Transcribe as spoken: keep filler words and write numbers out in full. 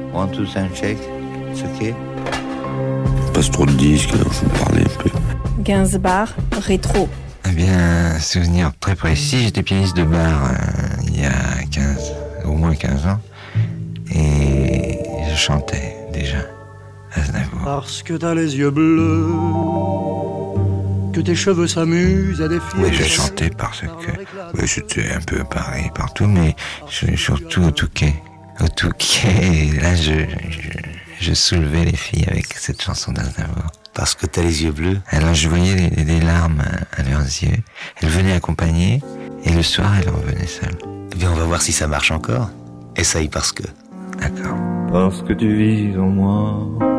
One, two, sound check. It's okay. Il passe trop de disques, alors faut me parler un peu. Gainsbourg, rétro. Eh bien, un souvenir très précis, j'étais pianiste de bar euh, il y a quinze, au moins quinze ans, et je chantais déjà Aznavour. Parce que t'as les yeux bleus, que tes cheveux s'amusent à défier. Oui, je chantais parce que oui, j'étais un peu pareil partout, mais je, surtout au Touquet. Au Touquet, là, je, je, je soulevais les filles avec cette chanson d'Aznavour. Parce que t'as les yeux bleus. Alors je voyais des, des larmes à leurs yeux. Elles venaient accompagner, et le soir, elles revenaient seules. Eh bien, on va voir si ça marche encore. Essaye parce que... D'accord. Parce que tu vis en moi.